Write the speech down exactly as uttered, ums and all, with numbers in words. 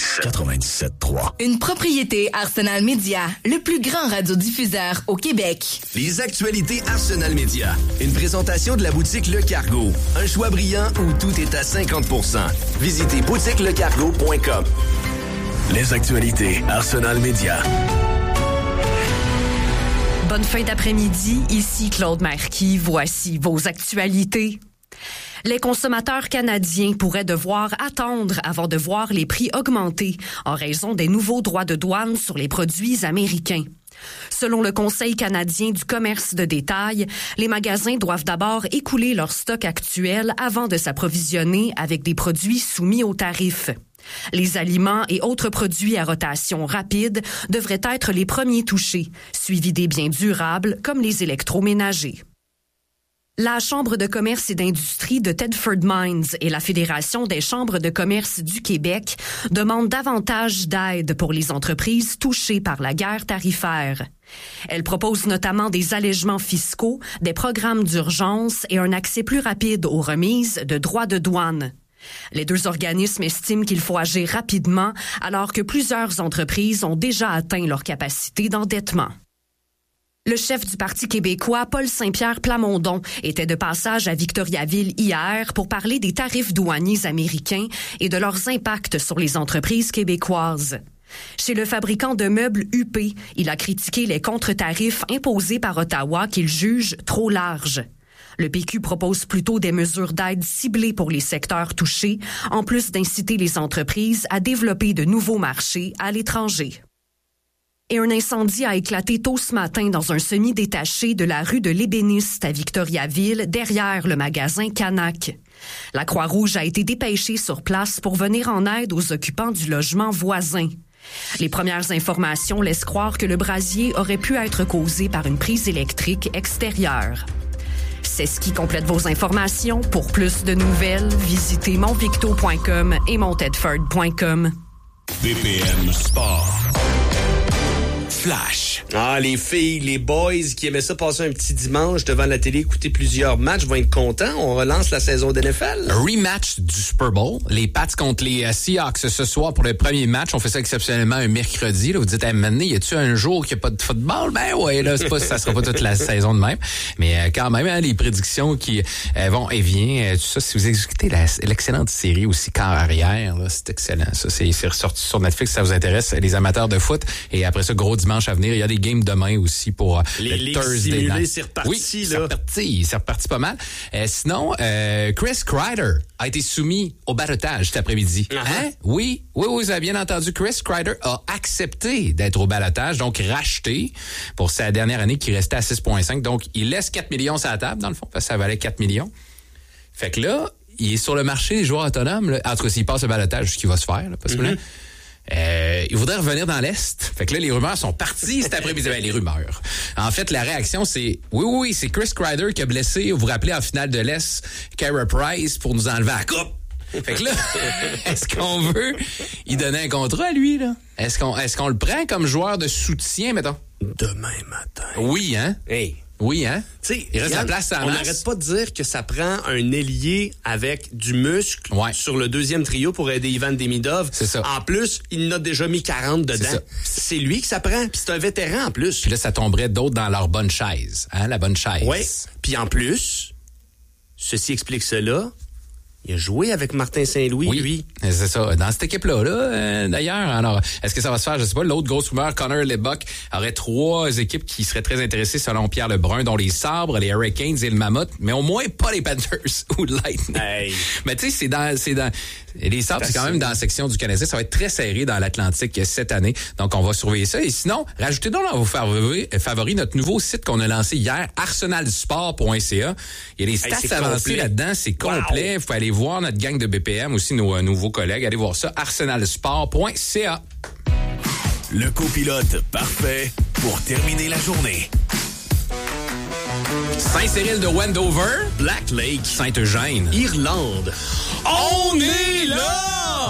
quatre-vingt-dix-sept trois. Une propriété Arsenal Media, le plus grand radiodiffuseur au Québec. Les actualités Arsenal Media. Une présentation de la boutique Le Cargo. Un choix brillant où tout est à cinquante pour cent. Visitez boutique le cargo point com. Les actualités Arsenal Media. Bonne fin d'après-midi, ici Claude Marquis. Voici vos actualités. Les consommateurs canadiens pourraient devoir attendre avant de voir les prix augmenter en raison des nouveaux droits de douane sur les produits américains. Selon le Conseil canadien du commerce de détail, les magasins doivent d'abord écouler leur stock actuel avant de s'approvisionner avec des produits soumis aux tarifs. Les aliments et autres produits à rotation rapide devraient être les premiers touchés, suivis des biens durables comme les électroménagers. La Chambre de commerce et d'industrie de Thetford Mines et la Fédération des chambres de commerce du Québec demandent davantage d'aide pour les entreprises touchées par la guerre tarifaire. Elles proposent notamment des allègements fiscaux, des programmes d'urgence et un accès plus rapide aux remises de droits de douane. Les deux organismes estiment qu'il faut agir rapidement alors que plusieurs entreprises ont déjà atteint leur capacité d'endettement. Le chef du Parti québécois, Paul Saint-Pierre Plamondon, était de passage à Victoriaville hier pour parler des tarifs douaniers américains et de leurs impacts sur les entreprises québécoises. Chez le fabricant de meubles U P, il a critiqué les contre-tarifs imposés par Ottawa qu'il juge trop larges. Le P Q propose plutôt des mesures d'aide ciblées pour les secteurs touchés, en plus d'inciter les entreprises à développer de nouveaux marchés à l'étranger. Et un incendie a éclaté tôt ce matin dans un semi-détaché de la rue de l'Ébéniste à Victoriaville, derrière le magasin Canac. La Croix-Rouge a été dépêchée sur place pour venir en aide aux occupants du logement voisin. Les premières informations laissent croire que le brasier aurait pu être causé par une prise électrique extérieure. C'est ce qui complète vos informations. Pour plus de nouvelles, visitez montvicto point com et montedford point com. B P M Sport. Flash. Ah, les filles, les boys qui aimaient ça passer un petit dimanche devant la télé, écouter plusieurs matchs, vont être contents. On relance la saison d'N F L. Rematch du Super Bowl. Les Pats contre les uh, Seahawks ce soir pour le premier match. On fait ça exceptionnellement un mercredi. Là, vous dites, hey, maintenant, y a-tu un jour qu'il n'y a pas de football? Ben ouais, là, c'est pas, ça sera pas toute la saison de même. Mais euh, quand même, hein, les prédictions qui euh, vont et viennent, euh, tout ça, si vous écoutez la, l'excellente série aussi, Quart arrière, là, c'est excellent. Ça, c'est, c'est ressorti sur Netflix, si ça vous intéresse, les amateurs de foot. Et après ça, gros dimanche à venir. Il y a des games demain aussi pour euh, les le Thursday night. C'est reparti, oui, là. c'est reparti, c'est reparti pas mal. Euh, sinon, euh, Chris Kreider a été soumis au ballottage cet après-midi. Uh-huh. Hein? Oui, oui, oui, vous avez bien entendu. Chris Kreider a accepté d'être au ballottage, donc racheté pour sa dernière année qui restait à six virgule cinq. Donc, il laisse quatre millions sur la table, dans le fond, parce que ça valait quatre millions. Fait que là, il est sur le marché des joueurs autonomes. Là. En tout cas, s'il passe le ballottage, ce qu'il va se faire, là, parce que mm-hmm. là, Euh, il voudrait revenir dans l'Est. Fait que là, les rumeurs sont parties cet après-midi. Ben, les rumeurs. En fait, la réaction, c'est... Oui, oui, oui, c'est Chris Kreider qui a blessé, vous vous rappelez, en finale de l'Est, Carey Price pour nous enlever la coupe. Fait que là, est-ce qu'on veut y donner un contrat à lui, là? Est-ce qu'on, est-ce qu'on le prend comme joueur de soutien, mettons? Demain matin. Oui, hein? Hey. Oui, hein? T'sais, il reste Yann, la place à la on masse. n'arrête pas de dire que ça prend un ailier avec du muscle ouais. sur le deuxième trio pour aider Ivan Demidov. C'est ça. En plus, il en a déjà mis quarante dedans. C'est, c'est lui que ça prend. Puis c'est un vétéran en plus. Puis là, ça tomberait d'autres dans leur bonne chaise. Hein, la bonne chaise. Oui. Puis en plus, ceci explique cela. Il a joué avec Martin Saint-Louis, oui, lui. C'est ça. Dans cette équipe-là, là, euh, d'ailleurs. Alors, est-ce que ça va se faire? Je sais pas. L'autre grosse rumeur, Connor Lebock, aurait trois équipes qui seraient très intéressées selon Pierre Lebrun, dont les Sabres, les Hurricanes et le Mammoth, mais au moins pas les Panthers ou le Lightning. Hey. Mais tu sais, c'est dans, c'est dans, les Sabres, c'est quand même dans la section du Canadien. Ça va être très serré dans l'Atlantique cette année. Donc, on va surveiller ça. Et sinon, rajoutez donc dans vos favoris, favoris notre nouveau site qu'on a lancé hier, arsenal sport point c a. Il y a les stats hey, avancées là-dedans. C'est complet. Wow. Vous pouvez aller voir notre gang de B P M, aussi nos euh, nouveaux collègues. Allez voir ça, arsenal sport point c a. Le copilote parfait pour terminer la journée. Saint-Cyril de Wendover, Black Lake, Saint-Eugène, Irlande. On est là!